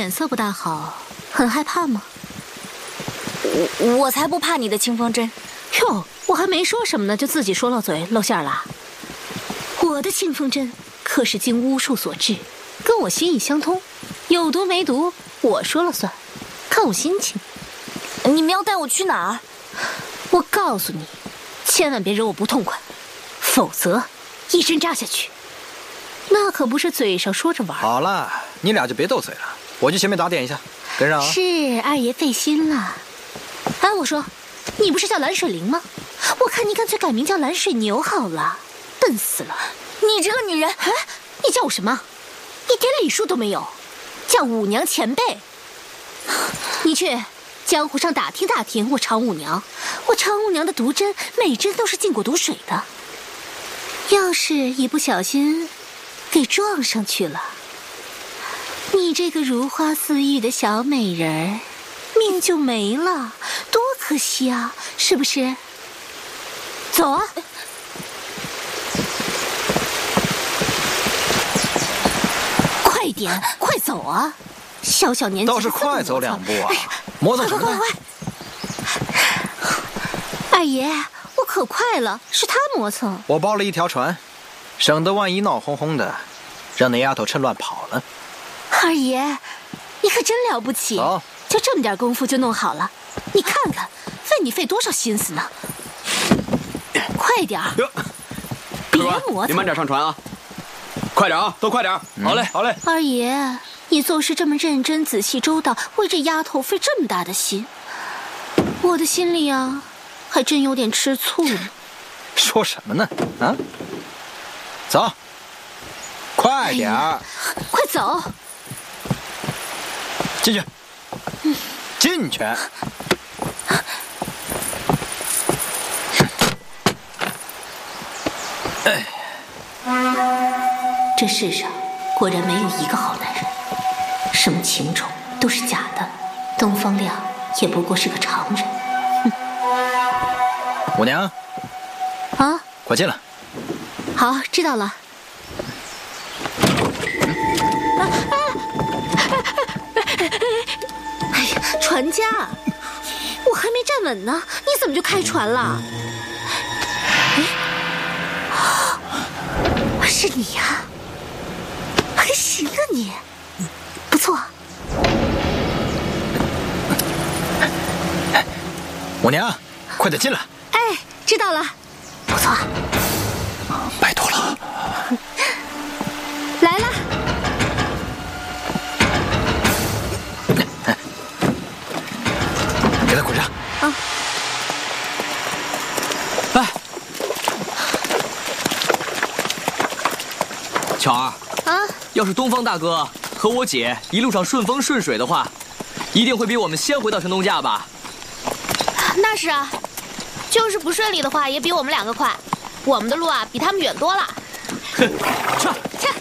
脸色不大好，很害怕吗？ 我才不怕你的清风针。 哟，我还没说什么呢，就自己说漏嘴露馅了。我的清风针可是经巫术所制，跟我心意相通，有毒没毒我说了算，看我心情。 你们要带我去哪儿？ 我告诉你，千万别惹我不痛快，否则一针扎下去，那可不是嘴上说着玩。 好了，你俩就别斗嘴了，我去前面打点一下，跟上啊。 是，二爷费心了。哎，我说，你不是叫蓝水灵吗？我看你干脆改名叫蓝水牛好了，笨死了。 你这个女人！ 哎，你叫我什么？一点礼数都没有，叫五娘前辈。你去江湖上打听打听我常五娘，我常五娘的毒针每针都是浸过毒水的，要是一不小心给撞上去了，你这个如花似玉的小美人儿命就没了，多可惜啊，是不是？走啊！快点，快走啊！小小年纪倒是快走2步啊！磨蹭什么呢？ 二爷，我可快了，是他磨蹭。 我包了一条船，省得万一闹哄哄的，让那丫头趁乱跑了。 二爷，你可真了不起，就这么点功夫就弄好了。你看看，费你费多少心思呢？快点儿，别磨蹭。 你慢点上船啊！快点啊，都快点！好嘞，好嘞。 二爷，你做事这么认真、仔细、周到，为这丫头费这么大的心，我的心里啊，还真有点吃醋呢。 说什么呢？啊，走，快点儿， 快走， 进去，进去。 这世上果然没有一个好男人，什么情宠都是假的，东方亮也不过是个常人。 五娘， 啊， 快进来。 好，知道了。哎呀，船家，我还没站稳呢，你怎么就开船了？是你呀，还行啊你，不错。 五娘，快点进来。 哎，知道了，不错。 拜托了。 来了。 给他滚上。 啊。 来。巧儿啊， 要是东方大哥和我姐一路上顺风顺水的话，一定会比我们先回到神农架吧？ 那是啊，就是不顺利的话，也比我们2个快。我们的路啊，比他们远多了。 哼，上！